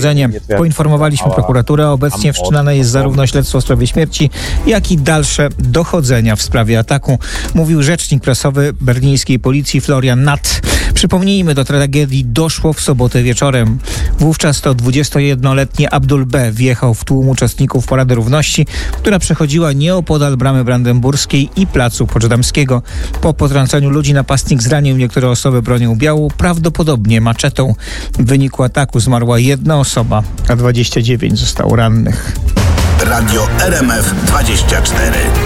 dochodzenie. Poinformowaliśmy prokuraturę, obecnie wszczynane jest zarówno śledztwo w sprawie śmierci, jak i dalsze dochodzenia w sprawie ataku, mówił rzecznik prasowy berlińskiej policji Florian Natt. Przypomnijmy, do tragedii doszło w sobotę wieczorem. Wówczas to 21-letni Abdul B. wjechał w tłum uczestników Parady Równości, która przechodziła nieopodal Bramy Brandenburskiej i Placu Poczdamskiego. Po potrąceniu ludzi napastnik zranił niektóre osoby bronią białą, prawdopodobnie maczetą. W wyniku ataku zmarła jedna osoba, a 29 zostało rannych. Radio RMF 24.